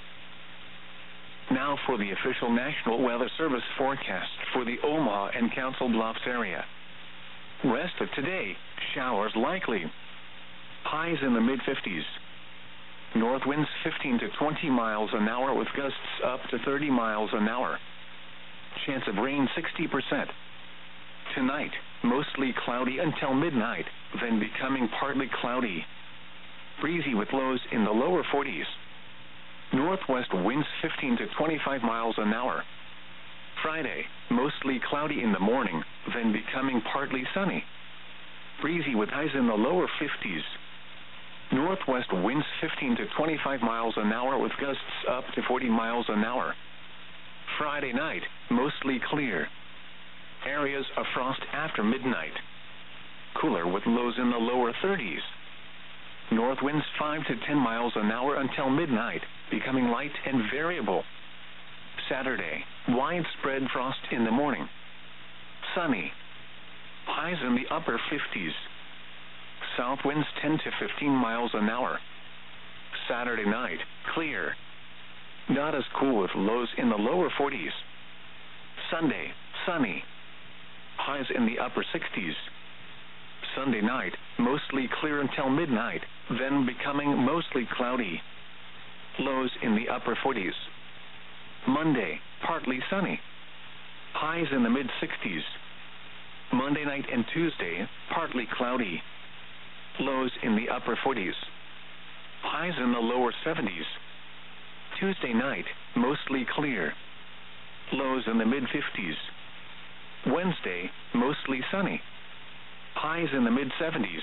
Now for the official National Weather Service forecast for the Omaha and Council Bluffs area. Rest of today: showers likely. Highs in the mid fifties. North winds fifteen to twenty miles an hour with gusts up to thirty miles an hour. Chance of rain sixty percent. Tonight, mostly cloudy until midnight, then becoming partly cloudy. Breezy with lows in the lower forties. Northwest winds fifteen to twenty-five miles an hour. Friday, mostly cloudy in the morning, then becoming partly sunny. Breezy with highs in the lower fifties. Northwest winds fifteen to twenty-five miles an hour with gusts up to forty miles an hour. Friday night, mostly clear. Areas of frost after midnight. Cooler with lows in the lower thirties. North winds five to ten miles an hour until midnight, becoming light and variable. Saturday, widespread frost in the morning. Sunny. Highs in the upper fifties. South winds ten to fifteen miles an hour. Saturday night, clear. Not as cool with lows in the lower forties. Sunday, sunny. Highs in the upper sixties. Sunday night, mostly clear until midnight, then becoming mostly cloudy. Lows in the upper forties. Monday, partly sunny. Highs in the mid sixties. Monday night and Tuesday, partly cloudy. Lows in the upper forties. Highs in the lower seventies. Tuesday night, mostly clear. Lows in the mid fifties. Wednesday, mostly sunny. Highs in the mid seventies.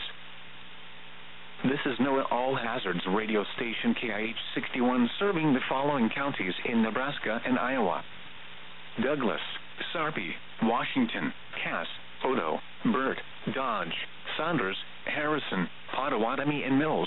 This is NOAA All Hazards radio station K I H sixty-one, serving the following counties in Nebraska and Iowa: Douglas, Sarpy, Washington, Cass, Odo, Burt, Dodge, Saunders, Harrison, Potawatomi, and Mills.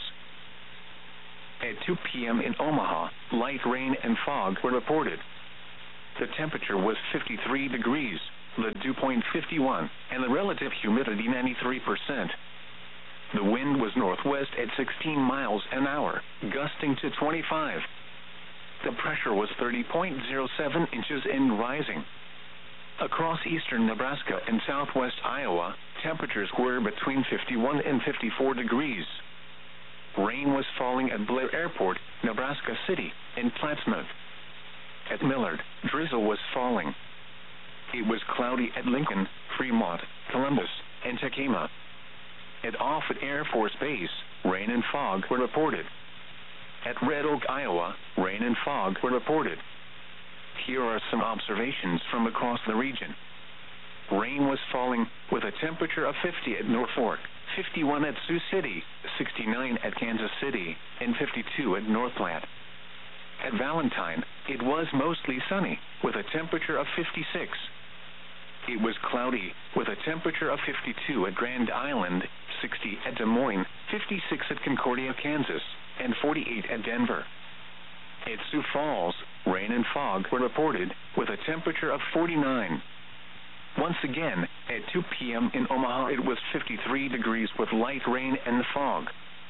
At two p.m. in Omaha, light rain and fog were reported. The temperature was fifty-three degrees, the dew point fifty-one, and the relative humidity ninety-three percent. The wind was northwest at sixteen miles an hour, gusting to twenty-five. The pressure was thirty point zero seven inches and rising. Across eastern Nebraska and southwest Iowa, temperatures were between fifty-one and fifty-four degrees. Rain was falling at Blair Airport, Nebraska City, and Plattsmouth. At Millard, drizzle was falling. It was cloudy at Lincoln, Fremont, Columbus, and Tacoma. At Offutt Air Force Base, rain and fog were reported. At Red Oak, Iowa, rain and fog were reported. Here are some observations from across the region. Rain was falling with a temperature of fifty at Norfolk, fifty-one at Sioux City, sixty-nine at Kansas City, and fifty-two at North Platte. At Valentine, it was mostly sunny, with a temperature of fifty-six. It was cloudy, with a temperature of fifty-two at Grand Island, sixty at Des Moines, fifty-six at Concordia, Kansas, and forty-eight at Denver. At Sioux Falls, rain and fog were reported, with a temperature of forty-nine. Once again, at two p.m. in Omaha, it was fifty-three degrees with light rain and fog.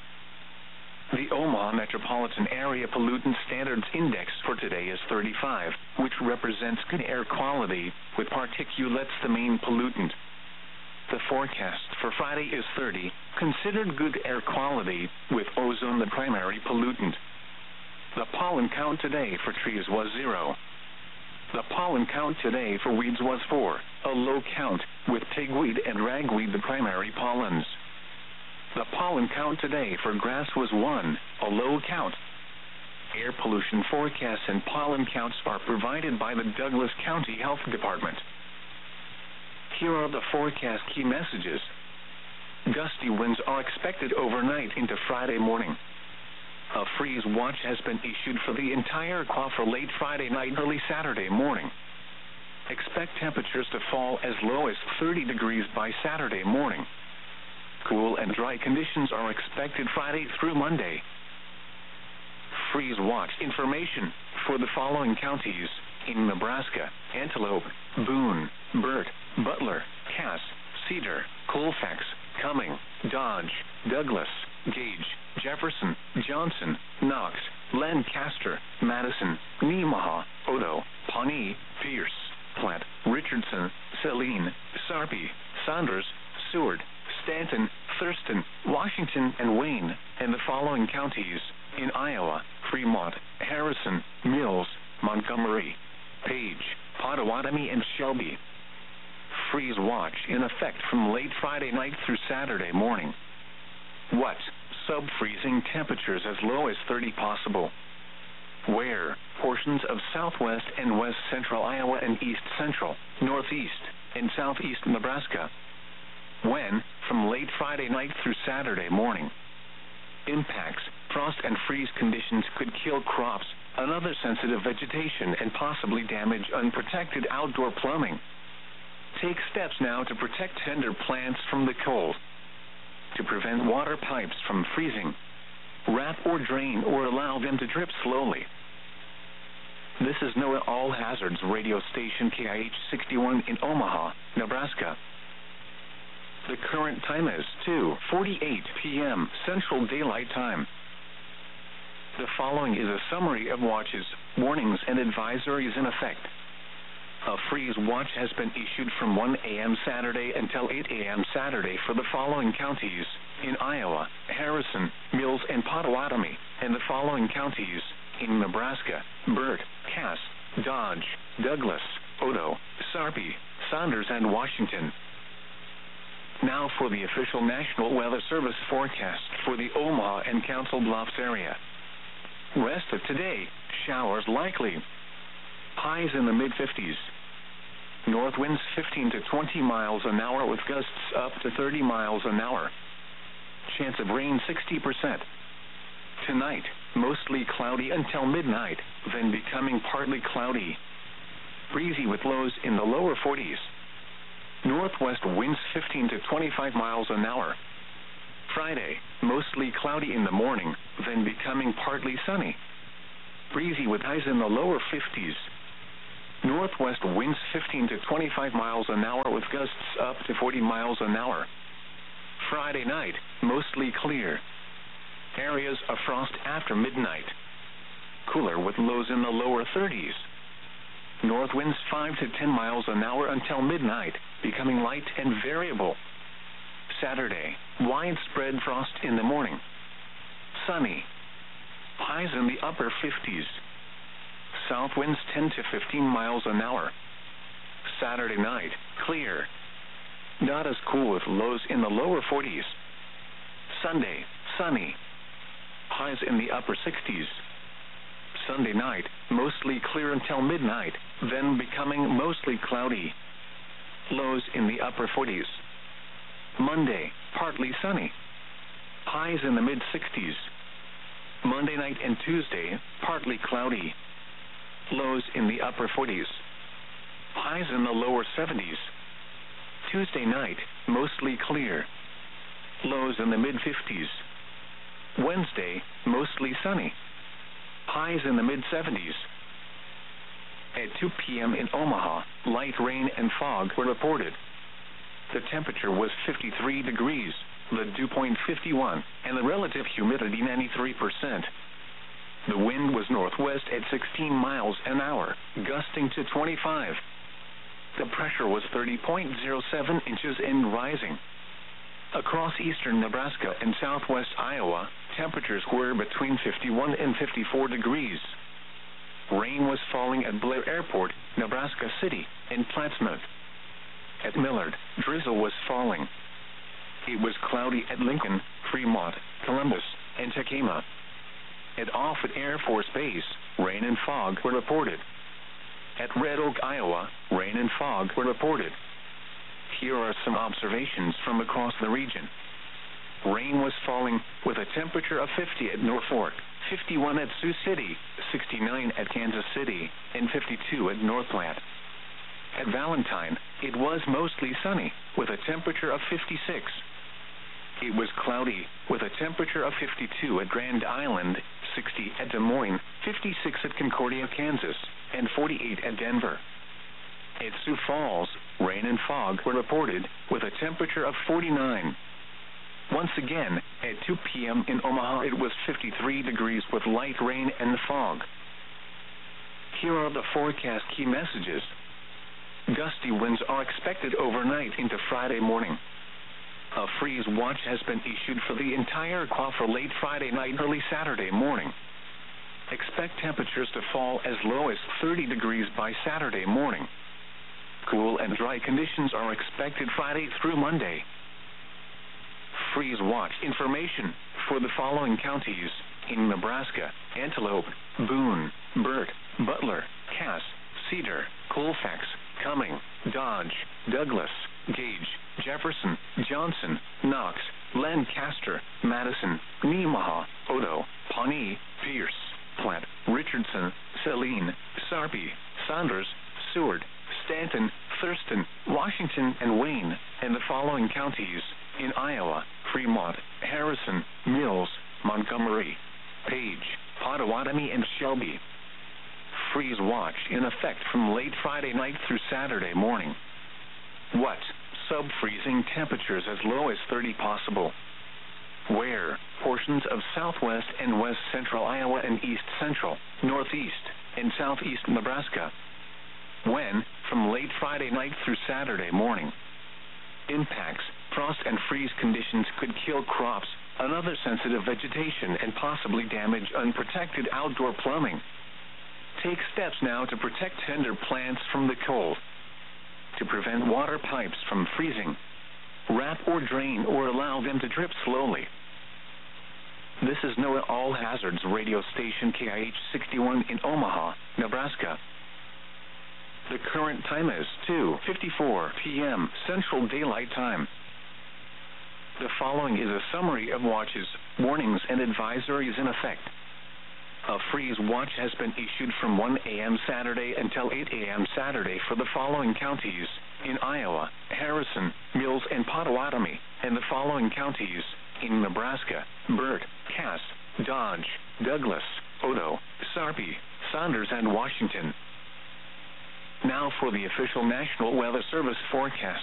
The Omaha Metropolitan Area Pollutant Standards Index for today is thirty-five, which represents good air quality, with particulates the main pollutant. The forecast for Friday is thirty, considered good air quality, with ozone the primary pollutant. The pollen count today for trees was zero. The pollen count today for weeds was four, a low count, with pigweed and ragweed the primary pollens. The pollen count today for grass was one, a low count. Air pollution forecasts and pollen counts are provided by the Douglas County Health Department. Here are the forecast key messages. Gusty winds are expected overnight into Friday morning. A freeze watch has been issued for the entire Q A for late Friday night, early Saturday morning. Expect temperatures to fall as low as thirty degrees by Saturday morning. Cool and dry conditions are expected Friday through Monday. Freeze watch information for the following counties in Nebraska: Antelope, Boone, Burt, Butler, Cass, Cedar, Colfax, Cumming, Dodge, Douglas, Gage, Jefferson, Johnson, Knox, Lancaster, Madison, Nemaha, Odo, Pawnee, Pierce, Platte, Richardson, Saline, Sarpy, Saunders, Seward, Stanton, Thurston, Washington, and Wayne, and the following counties in Iowa: Fremont, Harrison, Mills, Montgomery, Page, Potawatomi, and Shelby. Freeze watch in effect from late Friday night through Saturday morning. What? Sub-freezing temperatures as low as thirty possible. Where? Portions of southwest and west central Iowa and east central, northeast, and southeast Nebraska. When? From late Friday night through Saturday morning. Impacts: frost and freeze conditions could kill crops, another sensitive vegetation, and possibly damage unprotected outdoor plumbing. Take steps now to protect tender plants from the cold. To prevent water pipes from freezing, wrap or drain or allow them to drip slowly. This is NOAA All Hazards radio station K I H sixty-one in Omaha, Nebraska. The current time is two forty-eight p.m. Central Daylight Time. The following is a summary of watches, warnings, and advisories in effect. A freeze watch has been issued from one a.m. Saturday until eight a.m. Saturday for the following counties in Iowa: Harrison, Mills, and Potawatomi, and the following counties in Nebraska: Burt, Cass, Dodge, Douglas, Odo, Sarpy, Saunders, and Washington. Now for the official National Weather Service forecast for the Omaha and Council Bluffs area. Rest of today, showers likely. Highs in the mid fifties. North winds fifteen to twenty miles an hour with gusts up to thirty miles an hour. Chance of rain sixty percent. Tonight, mostly cloudy until midnight, then becoming partly cloudy. breezy with lows in the lower forties. Northwest winds fifteen to twenty-five miles an hour. Friday, mostly cloudy in the morning, then becoming partly sunny. Breezy with highs in the lower fifties. Northwest winds fifteen to twenty-five miles an hour with gusts up to forty miles an hour. Friday night, mostly clear. Areas of frost after midnight. Cooler with lows in the lower thirties. North winds five to ten miles an hour until midnight, becoming light and variable. Saturday, widespread frost in the morning. Sunny. Highs in the upper fifties. South winds ten to fifteen miles an hour. Saturday night, clear. Not as cool with lows in the lower forties. Sunday, sunny. Highs in the upper sixties. Sunday night, mostly clear until midnight, then becoming mostly cloudy. Lows in the upper forties. Monday, partly sunny. Highs in the mid-sixties. Monday night and Tuesday, partly cloudy. Lows in the upper forties. Highs in the lower seventies. Tuesday night, mostly clear. Lows in the mid-fifties. Wednesday, mostly sunny. Highs in the mid-seventies. At two p.m. in Omaha, light rain and fog were reported. The temperature was fifty-three degrees, the dew point fifty-one, and the relative humidity ninety-three percent. The wind was northwest at sixteen miles an hour, gusting to twenty-five. The pressure was thirty point zero seven inches and rising. Across eastern Nebraska and southwest Iowa, temperatures were between fifty-one and fifty-four degrees. Rain was falling at Blair Airport, Nebraska City, and Plattsmouth. At Millard, drizzle was falling. It was cloudy at Lincoln, Fremont, Columbus, and Tacoma. At Offutt Air Force Base, rain and fog were reported. At Red Oak, Iowa, rain and fog were reported. Here are some observations from across the region. Rain was falling with a temperature of fifty at Norfolk, fifty-one at Sioux City, sixty-nine at Kansas City, and fifty-two at North Platte. At Valentine, it was mostly sunny, with a temperature of fifty-six. It was cloudy, with a temperature of fifty-two at Grand Island, sixty at Des Moines, fifty-six at Concordia, Kansas, and forty-eight at Denver. At Sioux Falls, rain and fog were reported, with a temperature of forty-nine. Once again, at two p.m. in Omaha, it was fifty-three degrees with light rain and fog. Here are the forecast key messages. Gusty winds are expected overnight into Friday morning. A freeze watch has been issued for the entire Quaffle late Friday night, early Saturday morning. Expect temperatures to fall as low as thirty degrees by Saturday morning. Cool and dry conditions are expected Friday through Monday. Freeze watch information for the following counties in Nebraska: Antelope, Boone, Burt, Butler, Cass, Cedar, Colfax, Cumming, Dodge, Douglas, Gage, Jefferson, Johnson, Knox, Lancaster, Madison, Nemaha, Odo, Pawnee, Pierce, Platte, Richardson, Saline, Sarpy, Saunders, Seward, Stanton, Thurston, Washington, and Wayne, and the following counties in Iowa: Fremont, Harrison, Mills, Montgomery, Page, Pottawatomie, and Shelby. Freeze watch in effect from late Friday night through Saturday morning. What? Sub-freezing temperatures as low as thirty possible. Where? Portions of southwest and west central Iowa and east central, northeast, and southeast Nebraska. When? From late Friday night through Saturday morning. Impacts: frost and freeze conditions could kill crops, another sensitive vegetation, and possibly damage unprotected outdoor plumbing. Take steps now to protect tender plants from the cold. To prevent water pipes from freezing, wrap or drain or allow them to drip slowly. This is NOAA All Hazards radio station K I H sixty-one in Omaha, Nebraska. The current time is two fifty-four p.m. Central Daylight Time. The following is a summary of watches, warnings, and advisories in effect. A freeze watch has been issued from one a.m. Saturday until eight a.m. Saturday for the following counties in Iowa: Harrison, Mills, and Potawatomi, and the following counties in Nebraska: Burt, Cass, Dodge, Douglas, Odo, Sarpy, Saunders, and Washington. Now for the official National Weather Service forecast.